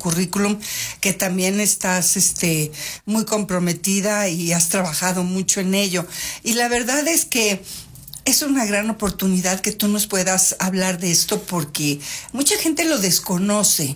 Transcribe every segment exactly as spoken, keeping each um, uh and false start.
currículum que también estás este, muy comprometida y has trabajado mucho en ello. Y la verdad es que es una gran oportunidad que tú nos puedas hablar de esto porque mucha gente lo desconoce.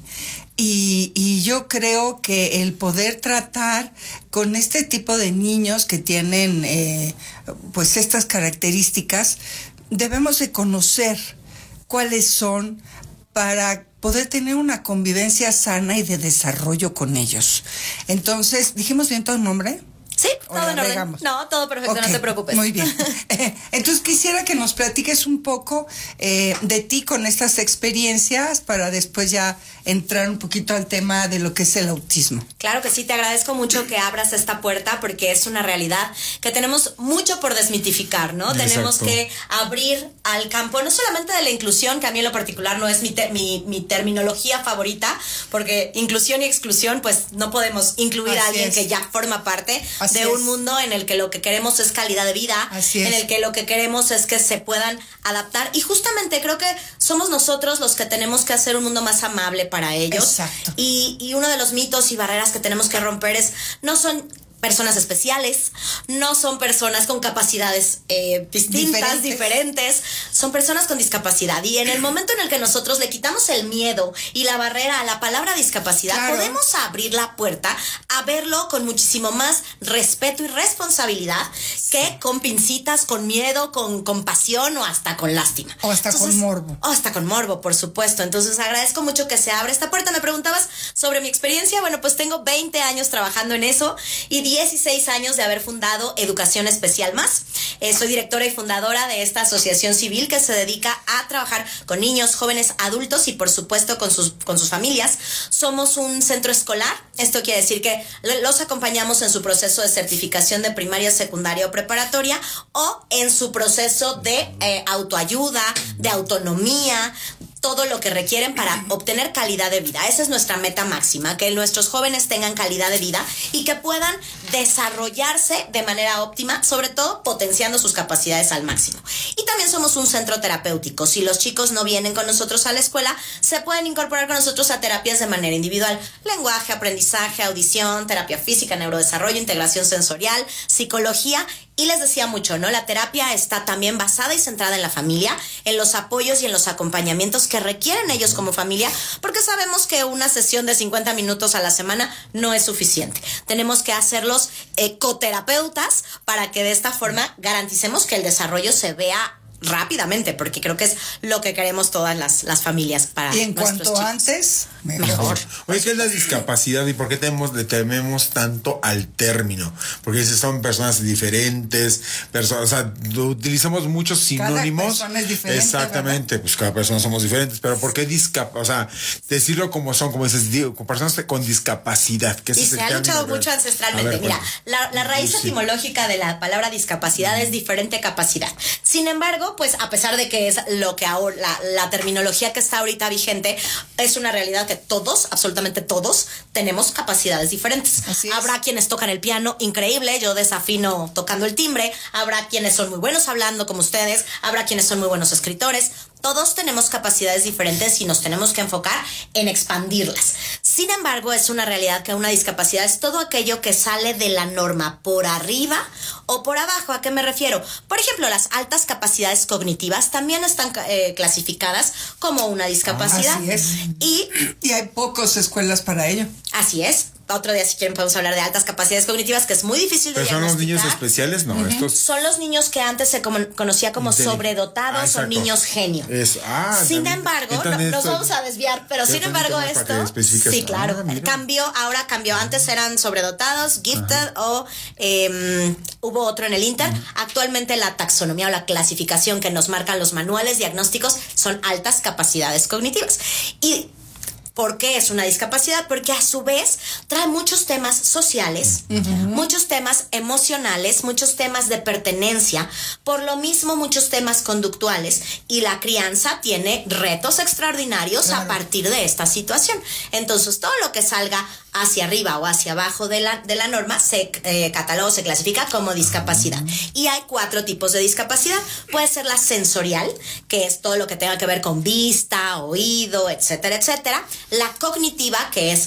Y, y yo creo que el poder tratar con este tipo de niños que tienen eh, pues estas características, debemos de conocer cuáles son para poder tener una convivencia sana y de desarrollo con ellos. Entonces, ¿dijimos bien todo el nombre? Sí, todo en orden. No, todo perfecto, okay, no te preocupes. Muy bien. Entonces quisiera que nos platiques un poco eh, de ti con estas experiencias para después ya entrar un poquito al tema de lo que es el autismo. Claro que sí, te agradezco mucho que abras esta puerta porque es una realidad que tenemos mucho por desmitificar, ¿no? Exacto. Tenemos que abrir al campo, no solamente de la inclusión, que a mí en lo particular no es mi, te, mi, mi terminología favorita, porque inclusión y exclusión, pues no podemos incluir Así a alguien es. que ya forma parte Así de un es. mundo en el que lo que queremos es calidad de vida, Así en es. el que lo que queremos es que se puedan adaptar, y justamente creo que somos nosotros los que tenemos que hacer un mundo más amable para ellos. Exacto. Y, y uno de los mitos y barreras que tenemos que romper es, no son personas especiales, no son personas con capacidades eh, distintas, diferentes. diferentes, son personas con discapacidad. Y en el momento en el que nosotros le quitamos el miedo y la barrera a la palabra discapacidad, claro. podemos abrir la puerta a verlo con muchísimo más respeto y responsabilidad que con pincitas, con miedo, con compasión o hasta con lástima. O hasta Entonces, con morbo. O hasta con morbo, por supuesto. Entonces agradezco mucho que se abra esta puerta. Me preguntabas sobre mi experiencia. Bueno, pues tengo veinte años trabajando en eso y dieciséis años de haber fundado Educación Especial Más. Eh, soy directora y fundadora de esta asociación civil que se dedica a trabajar con niños, jóvenes, adultos y por supuesto con sus, con sus familias. Somos un centro escolar. Esto quiere decir que los acompañamos en su proceso de certificación de primaria, secundaria o preparatoria, o en su proceso de eh, autoayuda, de autonomía, todo lo que requieren para obtener calidad de vida. Esa es nuestra meta máxima, que nuestros jóvenes tengan calidad de vida y que puedan desarrollarse de manera óptima, sobre todo potenciando sus capacidades al máximo. Y también somos un centro terapéutico. Si los chicos no vienen con nosotros a la escuela, se pueden incorporar con nosotros a terapias de manera individual. Lenguaje, aprendizaje, audición, terapia física, neurodesarrollo, integración sensorial, psicología. Y les decía mucho, ¿no? La terapia está también basada y centrada en la familia, en los apoyos y en los acompañamientos que requieren ellos como familia, porque sabemos que una sesión de cincuenta minutos a la semana no es suficiente. Tenemos que hacerlos eh, coterapeutas para que de esta forma garanticemos que el desarrollo se vea rápidamente, porque creo que es lo que queremos todas las, las familias para y en nuestros cuanto chicos. Antes, mejor. mejor. Oye, ¿qué es la discapacidad y por qué tenemos, le tememos tanto al término? Porque son personas diferentes, personas, o sea, utilizamos muchos sinónimos. Cada persona es diferente. Exactamente, ¿verdad? Pues cada persona somos diferentes, pero ¿por qué discapacidad? O sea, decirlo como son, como dices, digo, con personas con discapacidad. Que y se ha luchado mucho ancestralmente. Ver, Mira, la, la raíz sí. etimológica de la palabra discapacidad mm. es diferente capacidad. Sin embargo, pues a pesar de que es lo que ahora, la, la terminología que está ahorita vigente, es una realidad que todos, absolutamente todos, tenemos capacidades diferentes. Habrá quienes tocan el piano, increíble, yo desafino tocando el timbre, habrá quienes son muy buenos hablando como ustedes, habrá quienes son muy buenos escritores. Todos tenemos capacidades diferentes y nos tenemos que enfocar en expandirlas. Sin embargo, es una realidad que una discapacidad es todo aquello que sale de la norma por arriba o por abajo. ¿A qué me refiero? Por ejemplo, las altas capacidades cognitivas también están eh, clasificadas como una discapacidad. Así es. Y, y hay pocas escuelas para ello. Así es. Otro día, si quieren, podemos hablar de altas capacidades cognitivas, que es muy difícil de diagnosticar. ¿Pero son los niños especiales? No, uh-huh. estos... Son los niños que antes se como, conocía como Intel... sobredotados ah, o niños genio. Es, ah, sin también, embargo, no, nos vamos a desviar, pero sin embargo esto... Sí, claro, ah, cambió, ahora cambió. Antes eran sobredotados, gifted uh-huh. o eh, hubo otro en el Inter. Uh-huh. Actualmente la taxonomía o la clasificación que nos marcan los manuales diagnósticos son altas capacidades cognitivas. Y... ¿por qué es una discapacidad? Porque a su vez trae muchos temas sociales, uh-huh. muchos temas emocionales, muchos temas de pertenencia, por lo mismo muchos temas conductuales, y la crianza tiene retos extraordinarios claro. a partir de esta situación. Entonces, todo lo que salga hacia arriba o hacia abajo de la, de la norma se eh, cataloga, se clasifica como discapacidad. Y hay cuatro tipos de discapacidad. Puede ser la sensorial, que es todo lo que tenga que ver con vista, oído, etcétera, etcétera. La cognitiva, que es